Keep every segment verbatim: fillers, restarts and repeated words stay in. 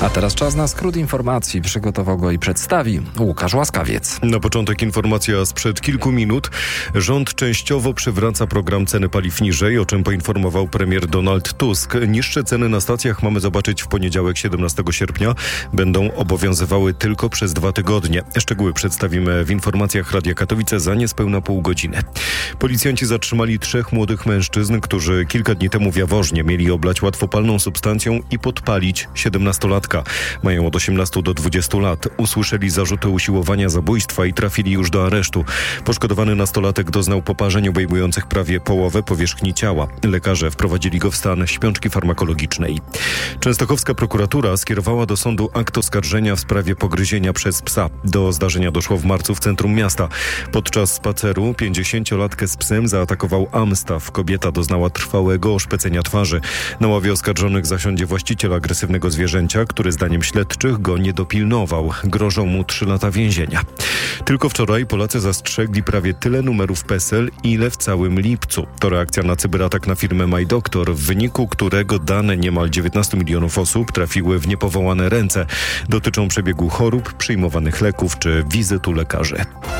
A teraz czas na skrót informacji. Przygotował go i przedstawi Łukasz Łaskawiec. Na początek informacja sprzed kilku minut. Rząd częściowo przywraca program ceny paliw niżej, o czym poinformował premier Donald Tusk. Niższe ceny na stacjach mamy zobaczyć w poniedziałek siedemnastego sierpnia. Będą obowiązywały tylko przez dwa tygodnie. Szczegóły przedstawimy w informacjach Radia Katowice za niespełna pół godziny. Policjanci zatrzymali trzech młodych mężczyzn, którzy kilka dni temu w Jaworznie mieli oblać łatwopalną substancją i podpalić siedemnastolatka. Mają od osiemnastu do dwudziestu lat. Usłyszeli zarzuty usiłowania zabójstwa i trafili już do aresztu. Poszkodowany nastolatek doznał poparzeń obejmujących prawie połowę powierzchni ciała. Lekarze wprowadzili go w stan śpiączki farmakologicznej. Częstochowska prokuratura skierowała do sądu akt oskarżenia w sprawie pogryzienia przez psa. Do zdarzenia doszło w marcu w centrum miasta. Podczas spaceru pięćdziesięciolatkę z psem zaatakował Amstaff. Kobieta doznała trwałego oszpecenia twarzy. Na ławie oskarżonych zasiądzie właściciel agresywnego zwierzęcia, który zdaniem śledczych go nie dopilnował. Grożą mu trzy lata więzienia. Tylko wczoraj Polacy zastrzegli prawie tyle numerów PESEL, ile w całym lipcu. To reakcja na cyberatak na firmę MyDoctor, w wyniku którego dane niemal dziewiętnastu milionów osób trafiły w niepowołane ręce. Dotyczą przebiegu chorób, przyjmowanych leków czy wizyt u lekarzy.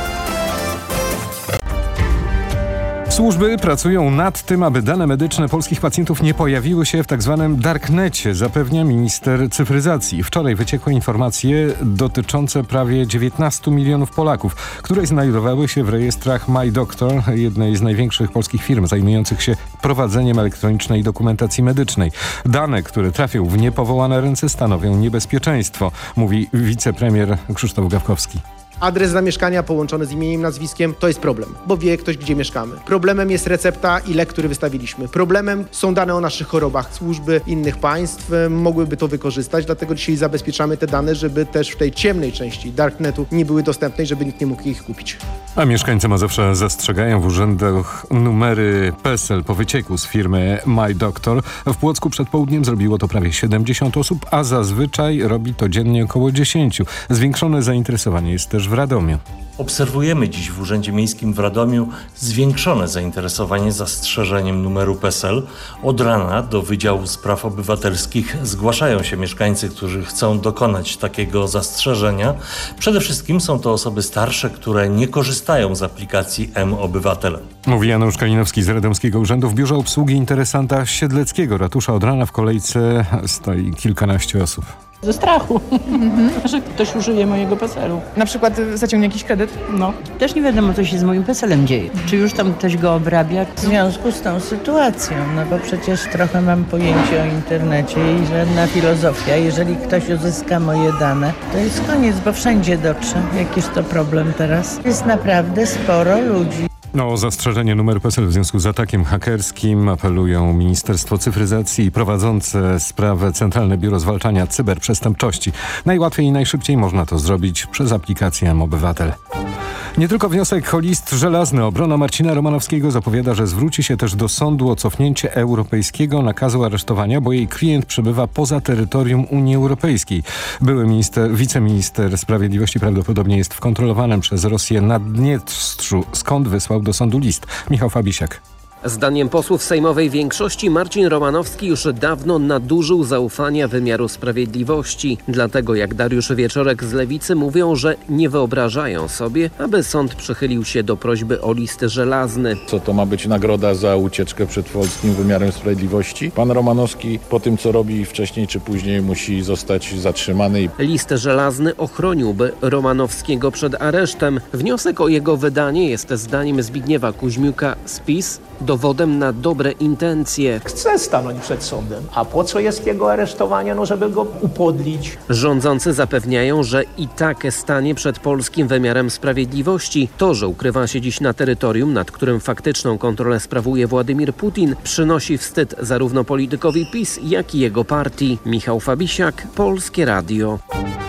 Służby pracują nad tym, aby dane medyczne polskich pacjentów nie pojawiły się w tzw. darknecie, zapewnia minister cyfryzacji. Wczoraj wyciekły informacje dotyczące prawie dziewiętnastu milionów Polaków, które znajdowały się w rejestrach MyDoctor, jednej z największych polskich firm zajmujących się prowadzeniem elektronicznej dokumentacji medycznej. Dane, które trafią w niepowołane ręce, stanowią niebezpieczeństwo, mówi wicepremier Krzysztof Gawkowski. Adres zamieszkania połączony z imieniem, nazwiskiem to jest problem, bo wie ktoś, gdzie mieszkamy. Problemem jest recepta i lek, który wystawiliśmy. Problemem są dane o naszych chorobach. Służby innych państw mogłyby to wykorzystać, dlatego dzisiaj zabezpieczamy te dane, żeby też w tej ciemnej części darknetu nie były dostępne i żeby nikt nie mógł ich kupić. A mieszkańcy Mazowsza zastrzegają w urzędach numery PESEL po wycieku z firmy MyDoctor. W Płocku przed południem zrobiło to prawie siedemdziesiąt osób, a zazwyczaj robi to dziennie około dziesięciu. Zwiększone zainteresowanie jest też w Radomiu. Obserwujemy dziś w Urzędzie Miejskim w Radomiu zwiększone zainteresowanie zastrzeżeniem numeru PESEL. Od rana do Wydziału Spraw Obywatelskich zgłaszają się mieszkańcy, którzy chcą dokonać takiego zastrzeżenia. Przede wszystkim są to osoby starsze, które nie korzystają z aplikacji M-Obywatel. Mówi Janusz Kalinowski z Radomskiego Urzędu. W biurze obsługi interesanta Siedleckiego ratusza od rana w kolejce stoi kilkanaście osób. Ze strachu, że ktoś użyje mojego PESEL-u. Na przykład zaciągnie jakiś kredyt? No. Też nie wiadomo, co się z moim PESEL-em dzieje. Czy już tam ktoś go obrabia? W związku z tą sytuacją, no bo przecież trochę mam pojęcie o internecie i żadna filozofia. Jeżeli ktoś uzyska moje dane, to jest koniec, bo wszędzie dotrze. Jakiż to problem teraz? Jest naprawdę sporo ludzi. No, o zastrzeżenie numeru PESEL w związku z atakiem hakerskim apelują Ministerstwo Cyfryzacji i prowadzące sprawę Centralne Biuro Zwalczania Cyberprzestępczości. Najłatwiej i najszybciej można to zrobić przez aplikację M-Obywatel. Nie tylko wniosek o list żelazny. Obrona Marcina Romanowskiego zapowiada, że zwróci się też do sądu o cofnięcie europejskiego nakazu aresztowania, bo jej klient przebywa poza terytorium Unii Europejskiej. Były minister, wiceminister sprawiedliwości prawdopodobnie jest w kontrolowanym przez Rosję Naddniestrzu, skąd wysłał do sądu list. Michał Fabisiak. Zdaniem posłów sejmowej większości Marcin Romanowski już dawno nadużył zaufania wymiaru sprawiedliwości. Dlatego, jak Dariusz Wieczorek z Lewicy, mówią, że nie wyobrażają sobie, aby sąd przychylił się do prośby o list żelazny. Co to ma być nagroda za ucieczkę przed polskim wymiarem sprawiedliwości? Pan Romanowski po tym, co robi wcześniej czy później, musi zostać zatrzymany. List żelazny ochroniłby Romanowskiego przed aresztem. Wniosek o jego wydanie jest zdaniem Zbigniewa Kuźmiuka z PiS dowodem na dobre intencje. Chce stanąć przed sądem. A po co jest jego aresztowanie? No, żeby go upodlić. Rządzący zapewniają, że i tak stanie przed polskim wymiarem sprawiedliwości. To, że ukrywa się dziś na terytorium, nad którym faktyczną kontrolę sprawuje Władimir Putin, przynosi wstyd zarówno politykowi PiS, jak i jego partii. Michał Fabisiak, Polskie Radio.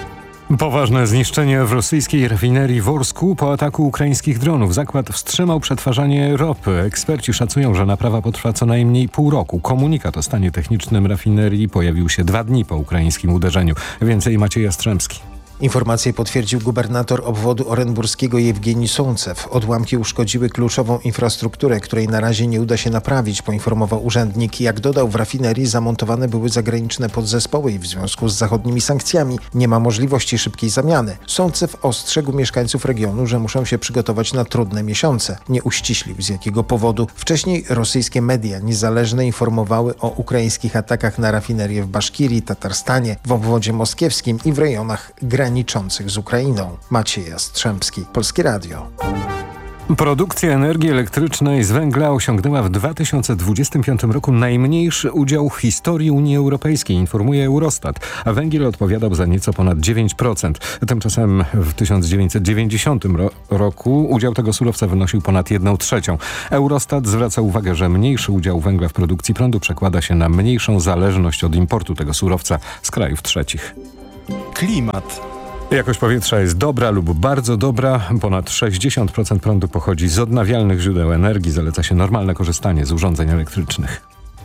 Poważne zniszczenie w rosyjskiej rafinerii w Orsku po ataku ukraińskich dronów. Zakład wstrzymał przetwarzanie ropy. Eksperci szacują, że naprawa potrwa co najmniej pół roku. Komunikat o stanie technicznym rafinerii pojawił się dwa dni po ukraińskim uderzeniu. Więcej Maciej Jastrzębski. Informację potwierdził gubernator obwodu orenburskiego Jewgenij Sołncew. Odłamki uszkodziły kluczową infrastrukturę, której na razie nie uda się naprawić, poinformował urzędnik. Jak dodał, w rafinerii zamontowane były zagraniczne podzespoły i w związku z zachodnimi sankcjami nie ma możliwości szybkiej zamiany. Sołncew ostrzegł mieszkańców regionu, że muszą się przygotować na trudne miesiące. Nie uściślił, z jakiego powodu. Wcześniej rosyjskie media niezależne informowały o ukraińskich atakach na rafinerię w Baszkirii, Tatarstanie, w obwodzie moskiewskim i w rejonach graniczących z Ukrainą. Maciej Jastrzębski, Polskie Radio. Produkcja energii elektrycznej z węgla osiągnęła w dwa tysiące dwudziestym piątym roku najmniejszy udział w historii Unii Europejskiej, informuje Eurostat, a węgiel odpowiadał za nieco ponad dziewięć procent. Tymczasem w tysiąc dziewięćset dziewięćdziesiątym ro- roku udział tego surowca wynosił ponad jedną trzecią. Eurostat zwraca uwagę, że mniejszy udział węgla w produkcji prądu przekłada się na mniejszą zależność od importu tego surowca z krajów trzecich. Klimat. Jakość powietrza jest dobra lub bardzo dobra. Ponad sześćdziesiąt procent prądu pochodzi z odnawialnych źródeł energii. Zaleca się normalne korzystanie z urządzeń elektrycznych.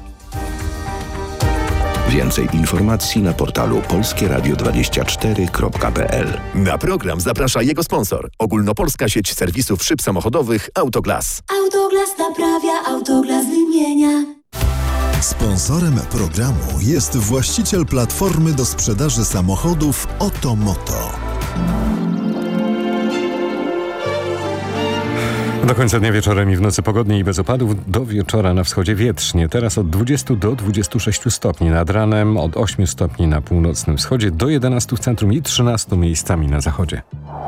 Więcej informacji na portalu polskie radio dwadzieścia cztery kropka p l. Na program zaprasza jego sponsor. Ogólnopolska sieć serwisów szyb samochodowych Autoglas. Autoglas naprawia, Autoglas wymienia. Sponsorem programu jest właściciel platformy do sprzedaży samochodów Otomoto. Do końca dnia wieczorem i w nocy pogodnie i bez opadów. Do wieczora na wschodzie wietrznie. Teraz od dwudziestu do dwudziestu sześciu stopni nad ranem, od ośmiu stopni na północnym wschodzie, do jedenastu w centrum i trzynastu miejscami na zachodzie.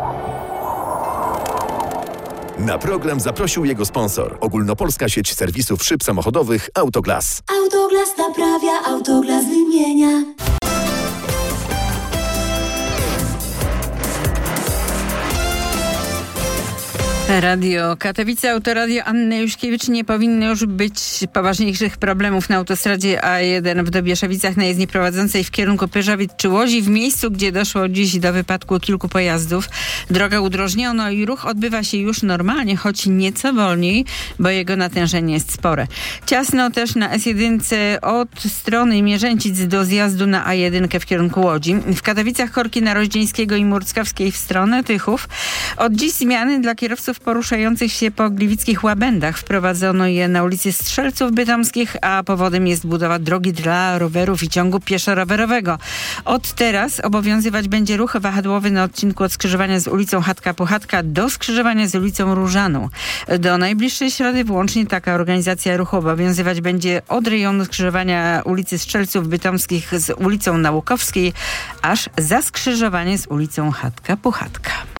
Na program zaprosił jego sponsor. Ogólnopolska sieć serwisów szyb samochodowych Autoglas. Autoglas naprawia, Autoglas wymienia. Radio Katowice, Autoradio Anny Juszkiewicz. Nie powinno już być poważniejszych problemów na autostradzie A jeden w Dobieszowicach na jezdni prowadzącej w kierunku Pyrzowic czy Łodzi. W miejscu, gdzie doszło dziś do wypadku kilku pojazdów, drogę udrożniono i ruch odbywa się już normalnie, choć nieco wolniej, bo jego natężenie jest spore. Ciasno też na S jeden od strony Mierzęcic do zjazdu na A jeden w kierunku Łodzi. W Katowicach korki na Roździeńskiego i Murckowskiej w stronę Tychów. Od dziś zmiany dla kierowców poruszających się po gliwickich łabędach. Wprowadzono je na ulicy Strzelców Bytomskich, a powodem jest budowa drogi dla rowerów i ciągu pieszo-rowerowego. Od teraz obowiązywać będzie ruch wahadłowy na odcinku od skrzyżowania z ulicą Chatka-Puchatka do skrzyżowania z ulicą Różaną. Do najbliższej środy włącznie taka organizacja ruchu obowiązywać będzie od rejonu skrzyżowania ulicy Strzelców Bytomskich z ulicą Nałukowskiej, aż za skrzyżowanie z ulicą Chatka-Puchatka.